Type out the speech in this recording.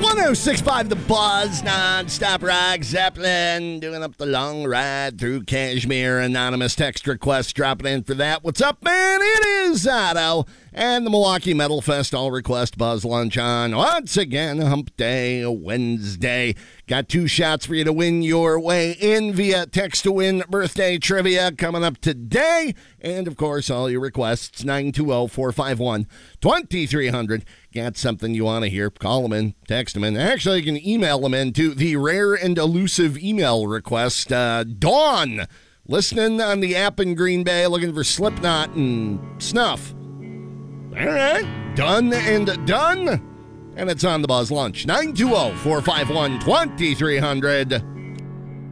106.5 The Buzz, non-stop rock, Zeppelin, doing up the long ride through Kashmir. Anonymous text request dropping in for that. What's up, man? It is Otto and the Milwaukee Metal Fest All Request Buzz Lunch on once again, Hump Day, Wednesday. Got 2 shots for you to win your way in via text to win birthday trivia coming up today. And, of course, all your requests, 920-451-2300. Got something you want to hear, call them in, text them in. Actually, you can email them in to the rare and elusive email request. Dawn, listening on the app in Green Bay, looking for Slipknot and Snuff. All right, done and done. And it's on the Buzz Lunch, 920-451-2300.